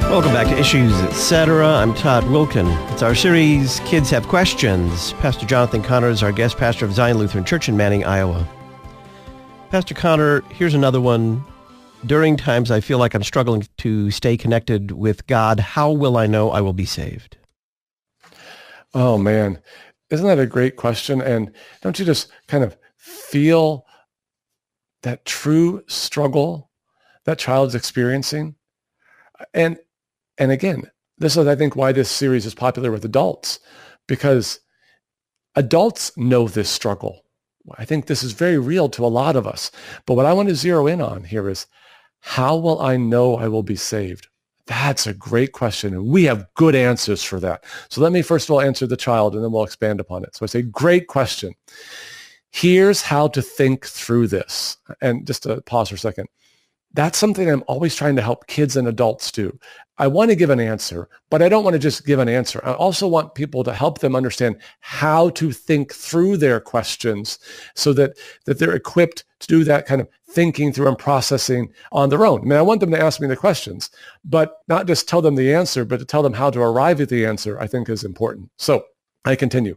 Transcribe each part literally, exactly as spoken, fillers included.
Welcome back to Issues, et cetera. I'm Todd Wilkin. It's our series, Kids Have Questions. Pastor Jonathan Conner is our guest pastor of Zion Lutheran Church in Manning, Iowa. Pastor Conner, here's another one. During times I feel like I'm struggling to stay connected with God, how will I know I will be saved? Oh, man. Isn't that a great question? And don't you just kind of feel that true struggle that child's experiencing? And And again, this is, I think, why this series is popular with adults, because adults know this struggle. I think this is very real to a lot of us. But what I want to zero in on here is, how will I know I will be saved? That's a great question, and we have good answers for that. So let me first of all answer the child, and then we'll expand upon it. So I say, great question. Here's how to think through this. And just to pause for a second. That's something I'm always trying to help kids and adults do. I want to give an answer, but I don't want to just give an answer. I also want people to help them understand how to think through their questions so that, that they're equipped to do that kind of thinking through and processing on their own. I mean, I want them to ask me the questions, but not just tell them the answer, but to tell them how to arrive at the answer, I think is important. So I continue.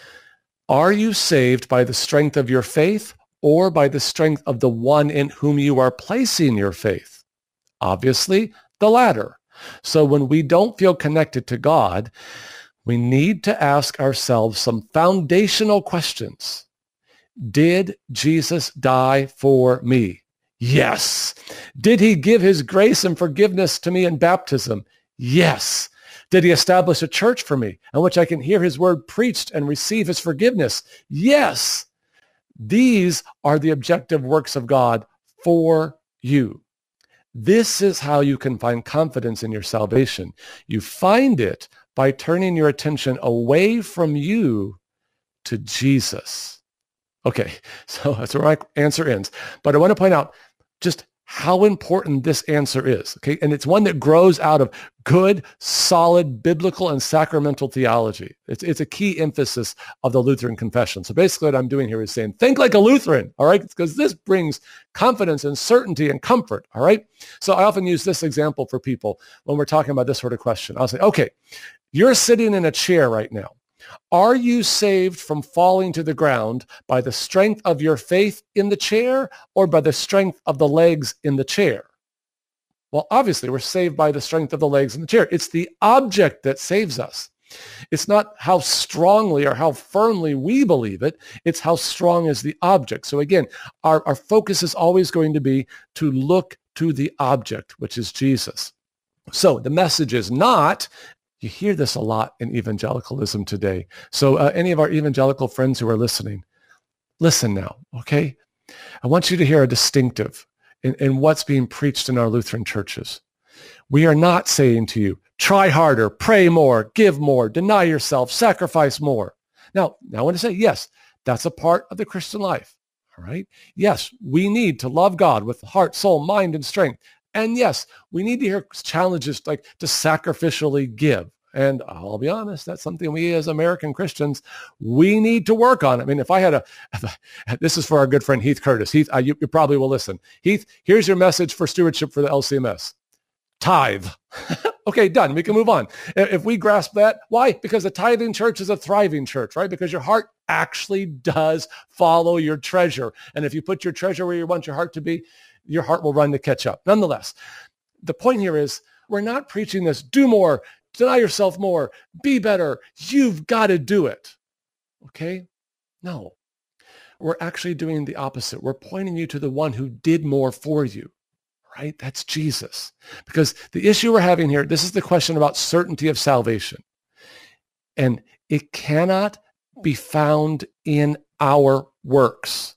Are you saved by the strength of your faith, or by the strength of the one in whom you are placing your faith? Obviously, the latter. So when we don't feel connected to God, we need to ask ourselves some foundational questions. Did Jesus die for me? Yes. Did he give his grace and forgiveness to me in baptism? Yes. Did he establish a church for me in which I can hear his word preached and receive his forgiveness? Yes. These are the objective works of God for you. This is how you can find confidence in your salvation. You find it by turning your attention away from you to Jesus. Okay, so that's where my answer ends. But I want to point out just how important this answer is, okay? And it's one that grows out of good, solid, biblical and sacramental theology. It's, it's a key emphasis of the Lutheran confession. So basically what I'm doing here is saying, think like a Lutheran, all right? Because this brings confidence and certainty and comfort, all right? So I often use this example for people when we're talking about this sort of question. I'll say, okay, you're sitting in a chair right now. Are you saved from falling to the ground by the strength of your faith in the chair or by the strength of the legs in the chair? Well, obviously, we're saved by the strength of the legs in the chair. It's the object that saves us. It's not how strongly or how firmly we believe it. It's how strong is the object. So again, our, our focus is always going to be to look to the object, which is Jesus. So the message is not, you hear this a lot in evangelicalism today. So uh, any of our evangelical friends who are listening, listen now, okay? I want you to hear a distinctive in, in what's being preached in our Lutheran churches. We are not saying to you, try harder, pray more, give more, deny yourself, sacrifice more. Now, now I want to say, yes, that's a part of the Christian life, all right? Yes, we need to love God with heart, soul, mind, and strength. And yes, we need to hear challenges like to sacrificially give. And I'll be honest, that's something we as American Christians, we need to work on. I mean, if I had a, this is for our good friend Heath Curtis. Heath, uh, you, you probably will listen. Heath, here's your message for stewardship for the L C M S. Tithe. Okay, done. We can move on. If we grasp that, why? Because a tithing church is a thriving church, right? Because your heart actually does follow your treasure. And if you put your treasure where you want your heart to be, your heart will run to catch up. Nonetheless, the point here is we're not preaching this, do more, deny yourself more, be better, you've got to do it. Okay? No. We're actually doing the opposite. We're pointing you to the one who did more for you, right? That's Jesus. Because the issue we're having here, this is the question about certainty of salvation. And it cannot be found in our works.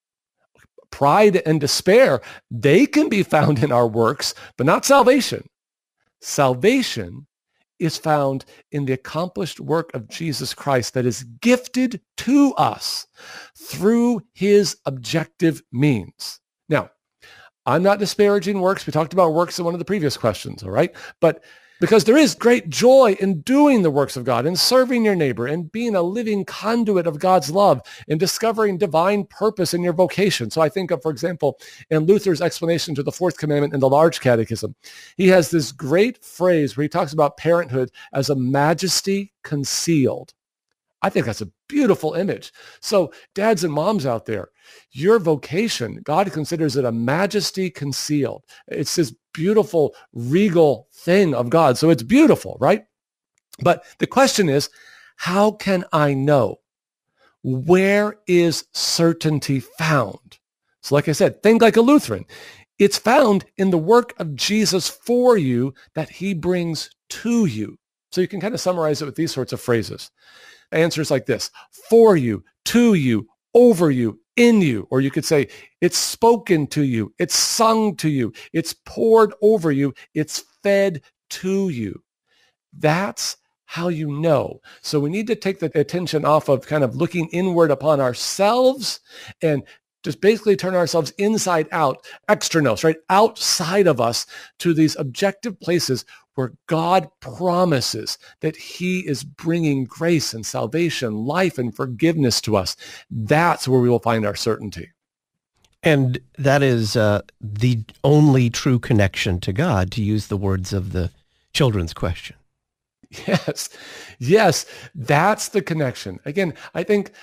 Pride and despair, they can be found in our works, but not salvation. Salvation is found in the accomplished work of Jesus Christ that is gifted to us through his objective means. Now, I'm not disparaging works. We talked about works in one of the previous questions, all right? But Because there is great joy in doing the works of God, in serving your neighbor, and being a living conduit of God's love, in discovering divine purpose in your vocation. So I think of, for example, in Luther's explanation to the fourth commandment in the Large Catechism, he has this great phrase where he talks about parenthood as a majesty concealed. I think that's a beautiful image. So dads and moms out there, your vocation, God considers it a majesty concealed. It's this beautiful, regal thing of God. So it's beautiful, right? But the question is, how can I know? Where is certainty found? So like I said, think like a Lutheran. It's found in the work of Jesus for you that he brings to you. So you can kind of summarize it with these sorts of phrases. Answers like this: for you, to you, over you, in you. Or you could say, it's spoken to you, it's sung to you, it's poured over you, it's fed to you. That's how you know. So we need to take the attention off of kind of looking inward upon ourselves and just basically turn ourselves inside out, externos, right? Outside of us to these objective places where God promises that he is bringing grace and salvation, life and forgiveness to us. That's where we will find our certainty. And that is uh, the only true connection to God, to use the words of the children's question. Yes, yes, that's the connection. Again, I think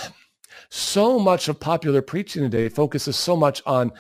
so much of popular preaching today focuses so much on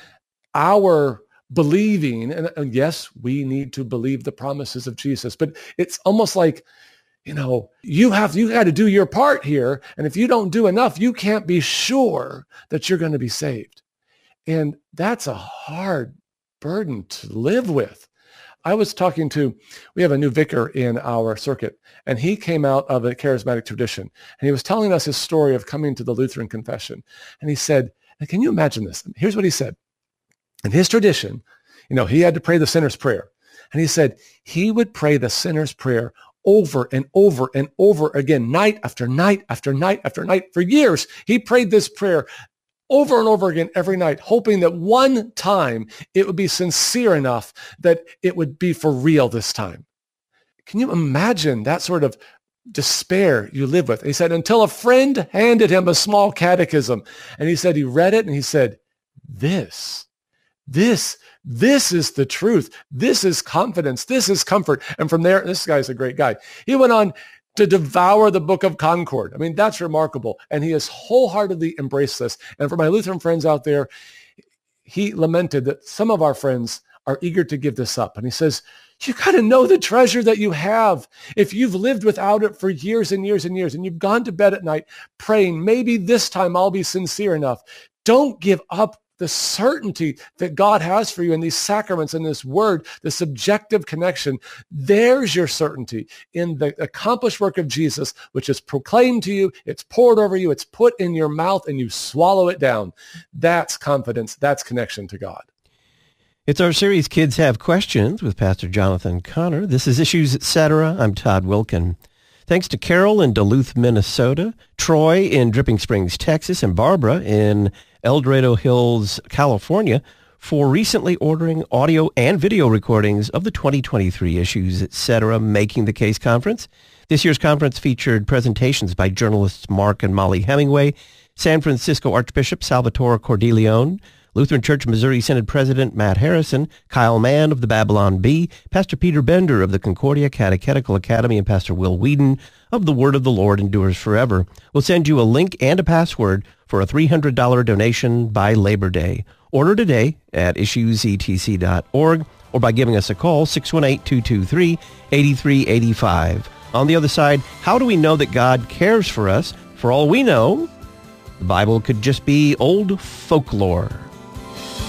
our believing, and, and yes, we need to believe the promises of Jesus, but it's almost like, you know, you have, you got to do your part here. And if you don't do enough, you can't be sure that you're going to be saved. And that's a hard burden to live with. I was talking to, we have a new vicar in our circuit, and he came out of a charismatic tradition. And he was telling us his story of coming to the Lutheran confession. And he said, and can you imagine this? Here's what he said. In his tradition, you know, he had to pray the sinner's prayer. And he said he would pray the sinner's prayer over and over and over again, night after night after night after night. For years, he prayed this prayer over and over again every night, hoping that one time it would be sincere enough that it would be for real this time. Can you imagine that sort of despair you live with? And he said, until a friend handed him a small catechism, and he said he read it, and he said, this, this, this is the truth. This is confidence. This is comfort. And from there, this guy's a great guy. He went on to devour the Book of Concord. I mean, that's remarkable. And he has wholeheartedly embraced this. And for my Lutheran friends out there, he lamented that some of our friends are eager to give this up. And he says, you got to know the treasure that you have. If you've lived without it for years and years and years, and you've gone to bed at night praying, maybe this time I'll be sincere enough. Don't give up the certainty that God has for you in these sacraments and this word, the subjective connection. There's your certainty in the accomplished work of Jesus, which is proclaimed to you, it's poured over you, it's put in your mouth, and you swallow it down. That's confidence. That's connection to God. It's our series, Kids Have Questions, with Pastor Jonathan Conner. This is Issues, et cetera. I'm Todd Wilkin. Thanks to Carol in Duluth, Minnesota, Troy in Dripping Springs, Texas, and Barbara in El Dorado Hills, California, for recently ordering audio and video recordings of the twenty twenty-three Issues, et cetera. Making the Case Conference. This year's conference featured presentations by journalists Mark and Molly Hemingway, San Francisco Archbishop Salvatore Cordileone, Lutheran Church Missouri Synod President Matt Harrison, Kyle Mann of the Babylon Bee, Pastor Peter Bender of the Concordia Catechetical Academy, and Pastor Will Whedon of The Word of the Lord Endures Forever. We'll send you a link and a password for a three hundred dollars donation by Labor Day. Order today at issues e t c dot org or by giving us a call, six one eight, two two three, eight three eight five. On the other side, how do we know that God cares for us? For all we know, the Bible could just be old folklore.